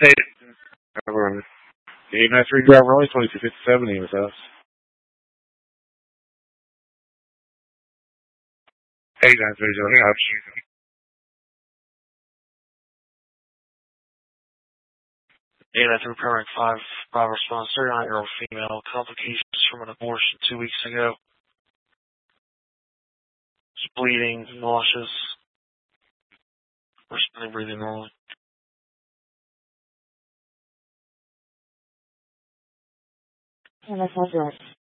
Hey, driver, 893 driver only 2257 Emus House. 893 Johnny Option. 893 Paramedic 5 response, 39-year-old female, complications from an abortion 2 weeks ago. She's bleeding, nauseous, respiratory breathing normally. MSS